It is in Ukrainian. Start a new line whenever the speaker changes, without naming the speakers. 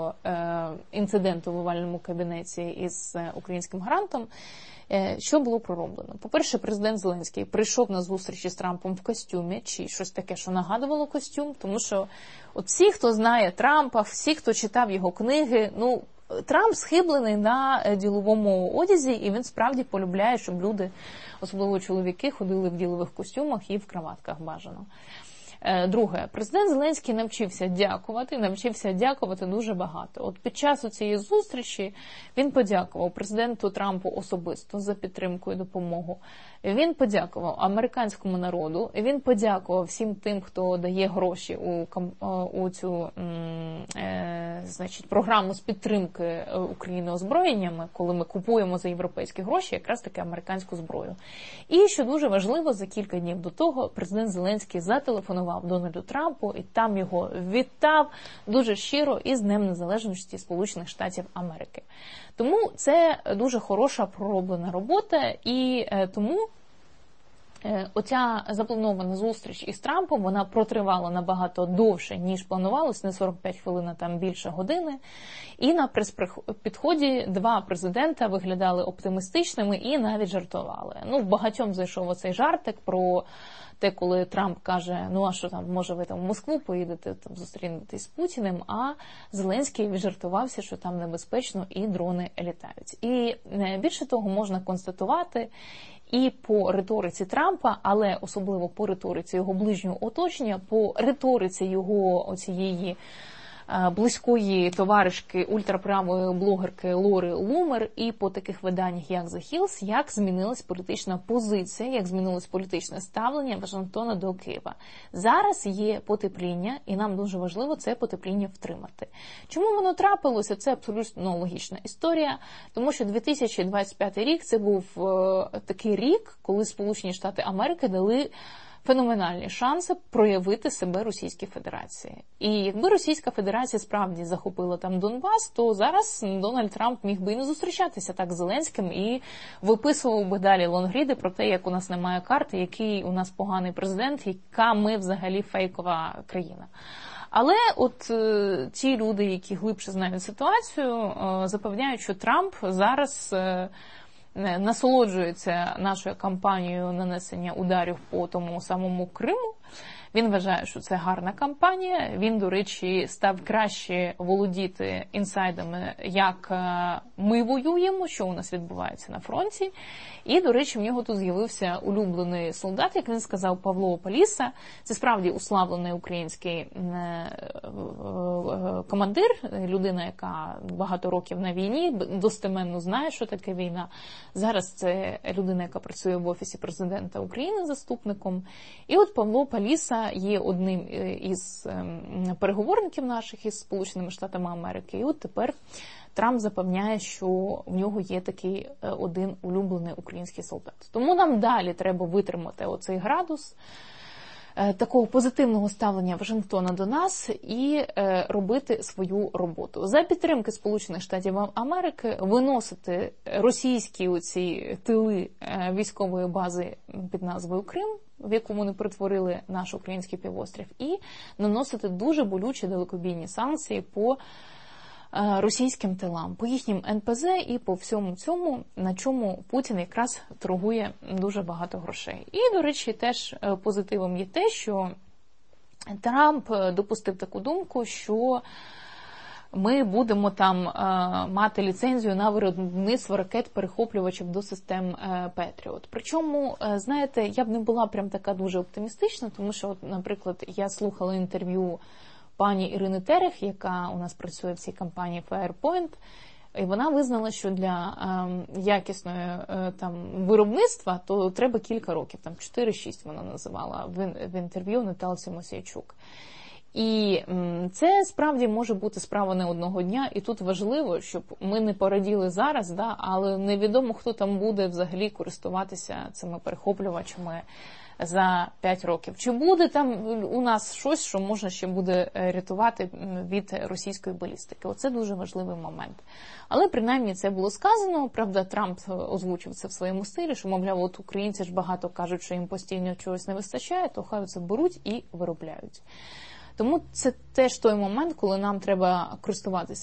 цього інциденту в овальному кабінеті із українським грантом, що було пророблено? По-перше, президент Зеленський прийшов на зустріч із Трампом в костюмі, чи щось таке, що нагадувало костюм, тому що от всі, хто знає Трампа, всі, хто читав його книги, ну, Трамп схиблений на діловому одязі, і він справді полюбляє, щоб люди, особливо чоловіки, ходили в ділових костюмах і в краватках бажано. Друге, президент Зеленський навчився дякувати дуже багато. От під час цієї зустрічі він подякував президенту Трампу особисто за підтримку і допомогу. Він подякував американському народу, він подякував всім тим, хто дає гроші у цю програму з підтримки України озброєннями, коли ми купуємо за європейські гроші якраз таки американську зброю. І, що дуже важливо, за кілька днів до того президент Зеленський зателефонував Дональду Трампу і там його вітав дуже щиро із Днем Незалежності Сполучених Штатів Америки. Тому це дуже хороша пророблена робота, і тому оця запланована зустріч із Трампом, вона протривала набагато довше, ніж планувалось, не 45 хвилин, а там більше години. І на прес-підході два президента виглядали оптимістичними і навіть жартували. Ну, багатьом зайшов оцей жартик про те, коли Трамп каже, ну а що там, може ви там в Москву поїдете, там зустрінетесь з Путіним, а Зеленський віджартувався, що там небезпечно і дрони літають. І більше того можна констатувати і по риториці Трампа, але особливо по риториці його ближнього оточення, по риториці його оцієї близької товаришки, ультраправої блогерки Лори Лумер, і по таких виданнях, як The Hills, як змінилась політична позиція, як змінилось політичне ставлення Вашингтона до Києва. Зараз є потепління, і нам дуже важливо це потепління втримати. Чому воно трапилося? Це абсолютно логічна історія, тому що 2025 рік – це був такий рік, коли Сполучені Штати Америки дали феноменальні шанси проявити себе Російській Федерації. І якби Російська Федерація справді захопила там Донбас, то зараз Дональд Трамп міг би і не зустрічатися так з Зеленським і виписував би далі лонгріди про те, як у нас немає карти, який у нас поганий президент, яка ми взагалі фейкова країна. Але от ті люди, які глибше знають ситуацію, запевняють, що Трамп зараз насолоджується нашою кампанією нанесення ударів по тому самому Криму. Він вважає, що це гарна кампанія. Він, до речі, став краще володіти інсайдами, як ми воюємо, що у нас відбувається на фронті. І, до речі, в нього тут з'явився улюблений солдат, як він сказав, Павло Поліса. Це справді уславлений український командир, людина, яка багато років на війні, достеменно знає, що таке війна. Зараз це людина, яка працює в Офісі президента України заступником. І от Павло Поліса є одним із переговорників наших із Сполученими Штатами Америки. І от тепер Трамп запевняє, що в нього є такий один улюблений український солдат. Тому нам далі треба витримати оцей градус такого позитивного ставлення Вашингтона до нас і робити свою роботу. За підтримки Сполучених Штатів Америки виносити російські оці тили військової бази під назвою Крим, в якому вони перетворили наш український півострів, і наносити дуже болючі далекобійні санкції по російським тилам, по їхнім НПЗ і по всьому цьому, на чому Путін якраз торгує дуже багато грошей. І, до речі, теж позитивом є те, що Трамп допустив таку думку, що ми будемо там мати ліцензію на виробництво ракет-перехоплювачів до систем Петріот. Причому, знаєте, я б не була прям така дуже оптимістична, тому що, от, наприклад, я слухала інтерв'ю пані Ірини Терех, яка у нас працює в цій компанії Firepoint, і вона визнала, що для якісної там виробництва то треба кілька років, там 4-6 вона називала в інтерв'ю Наталці Мосійчук. І це справді може бути справа не одного дня, і тут важливо, щоб ми не пораділи зараз, да, але невідомо, хто там буде взагалі користуватися цими перехоплювачами за 5 років. Чи буде там у нас щось, що можна ще буде рятувати від російської балістики? Оце дуже важливий момент. Але принаймні це було сказано. Правда, Трамп озвучив це в своєму стилі, що, мовляв, от українці ж багато кажуть, що їм постійно чогось не вистачає, то хай це беруть і виробляють. Тому це теж той момент, коли нам треба користуватися